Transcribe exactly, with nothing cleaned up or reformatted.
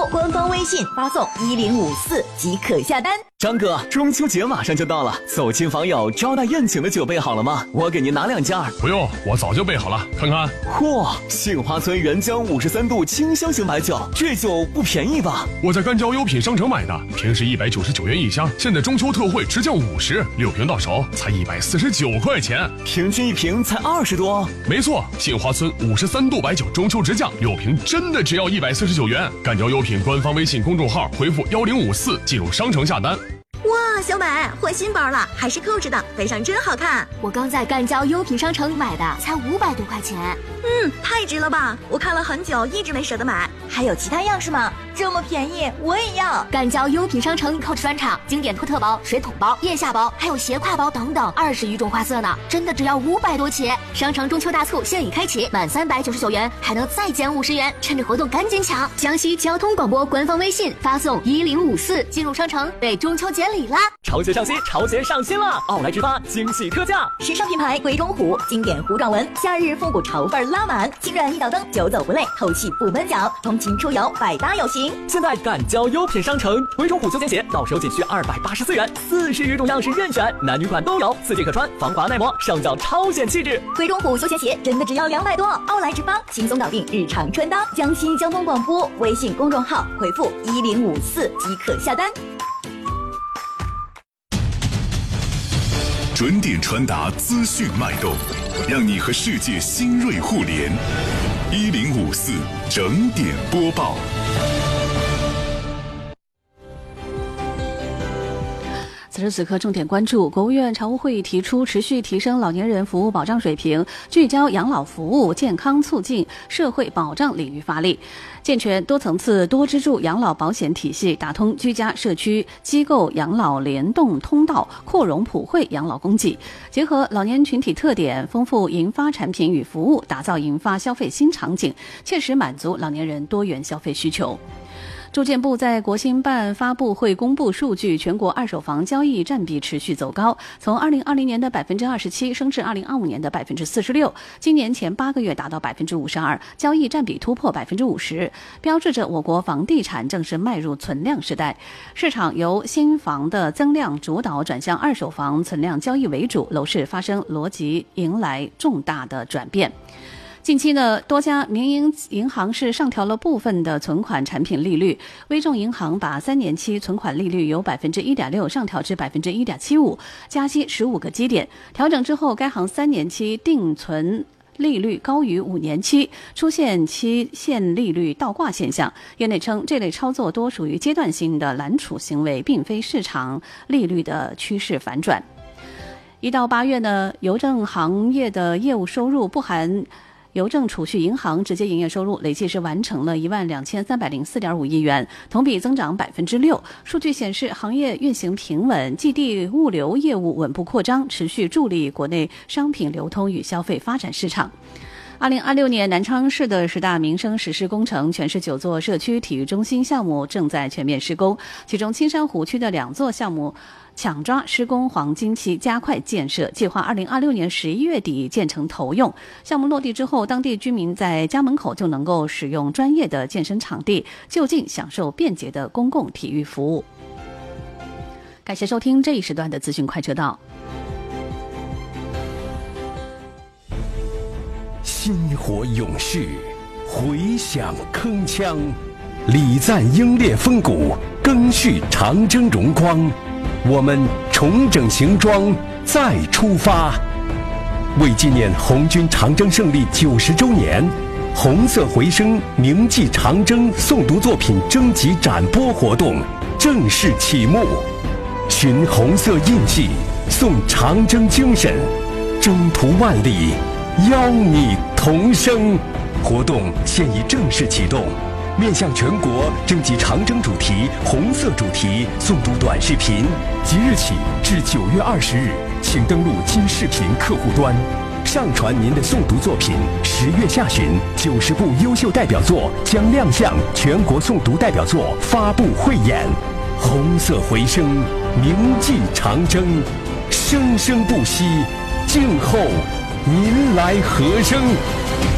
官方微信发送一零五四即可下单。 张哥，中秋节马上就到了，走亲访友、招待宴请的酒备好了吗？我给您拿两件。 不用，我早就备好了，看看。 嚯，杏花村原浆五十三度清香型白酒，这酒不便宜吧？ 我在干郊优品商城买的，平时一百九十九元一箱，现在中秋特惠直降五十，六瓶到手才一百四十九块钱， 平均一瓶才二十多。 没错，杏花村五十三度白酒中秋直降，六瓶真的只要一百四十九元。干郊优品官方微信公众号回复幺零五四进入商城下单。 哇，小美换新包了，还是扣着的，背上真好看。 我刚在干郊优品商城买的，才五百多块钱。 嗯，太值了吧！我看了很久，一直没舍得买。还有其他样式吗？这么便宜，我也要。 干郊优品商城 Coach 专场经典托特包、水桶包、腋下包，还有斜挎包等等，二十余种花色呢，真的只要五百多起。商城中秋大促现已开启，满三百九十九元还能再减五十元，趁着活动赶紧抢！江西交通广播官方微信发送一零五四进入商城，为中秋节礼啦！ 潮节上新，潮节上新了！奥莱之发惊喜特价， 时尚品牌鬼冢虎经典糊状纹，夏日复古潮范拉满，轻软一脚蹬，久走不累，透气不闷脚，通勤出游百搭有型。 现在干郊优品商城，鬼冢虎休闲鞋到手仅需二百八十四元，四十余种样式任选，男女款都有，四季可穿，防滑耐磨，上脚超显气质。 鬼冢虎休闲鞋真的只要两百多，奥莱之发轻松搞定日常穿搭。江西交通广播微信公众号回复一零五四即可下单。 准点传达资讯脉动，让你和世界新锐互联。一零五四整点播报。 此时此刻，重点关注国务院常务会议提出，持续提升老年人服务保障水平，聚焦养老服务、健康促进、社会保障领域发力，健全多层次多支柱养老保险体系，打通居家、社区、机构养老联动通道，扩容普惠养老供给，结合老年群体特点，丰富银发产品与服务，打造银发消费新场景，切实满足老年人多元消费需求。住建部在国新办发布会公布数据，全国二手房交易占比持续走高，从二零二零年的百分之二十七升至二零二五年的百分之四十六，今年前八个月达到百分之五十二，交易占比突破百分之五十，标志着我国房地产正式迈入存量时代。市场由新房的增量主导转向二手房存量交易为主，楼市发生逻辑迎来重大的转变。近期呢，多家民营银行是上调了部分的存款产品利率。微众银行把三年期存款利率由百分之一点六上调至百分之一点七五，加息十五个基点。调整之后，该行三年期定存利率高于五年期，出现期限利率倒挂现象。业内称，这类操作多属于阶段性的揽储行为，并非市场利率的趋势反转。一到八月呢，邮政行业的业务收入不含邮政储蓄银行直接营业收入累计是完成了一万两千三百零四点五亿元，同比增长百分之六。数据显示，行业运行平稳，寄递物流业务稳步扩张，持续助力国内商品流通与消费发展市场。二零二六年，南昌市的十大民生实施工程，全市九座社区体育中心项目正在全面施工，其中青山湖区的两座项目抢抓施工黄金期，加快建设，计划二零二六年十一月底建成投用。项目落地之后，当地居民在家门口就能够使用专业的健身场地，就近享受便捷的公共体育服务。感谢收听这一时段的资讯快车道。 薪火永续，回响铿锵，礼赞英烈风骨，赓续长征荣光。我们重整行装，再出发。为纪念红军长征胜利九十周年，红色回声铭记长征诵读作品征集展播活动正式启幕。寻红色印记，颂长征精神，征途万里，邀你同声。活动现已正式启动，面向全国征集长征主题、红色主题诵读短视频，即日起至九月二十日，请登录今视频客户端，上传您的诵读作品。十月下旬，九十部优秀代表作将亮相全国诵读代表作发布汇演。红色回声，铭记长征，生生不息，静候您来和声。